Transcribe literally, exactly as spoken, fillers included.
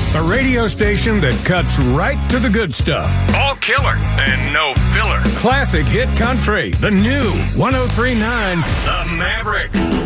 The radio station that cuts right to the good stuff. All killer and no filler. Classic hit country. The new one oh three point nine The Maverick.